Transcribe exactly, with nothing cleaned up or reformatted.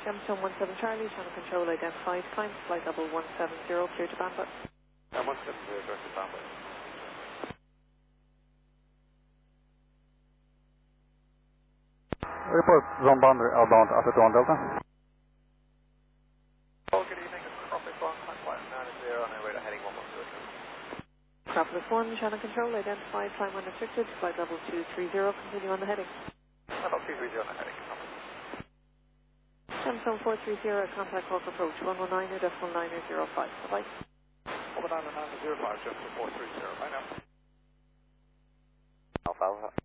Gemstone one seven Charlie, channel control identified, climb to flight level one seven zero, clear to bandwidth. Yeah, one seven zero, direct to bandwidth. Report zone boundary outbound after two one Delta. Oh, good evening, it's Crossway one, climb flight nine zero, on our way to heading one one zero. Crossway one, channel control identified, climb when restricted, flight level two three zero, continue on the heading. Level two three zero on the heading. Gemstone four three zero, contact Hawk approach one one nine decimal nine zero five. Bye-bye. one one nine nine zero five, Gemstone four three zero, bye now. Alpha Alpha.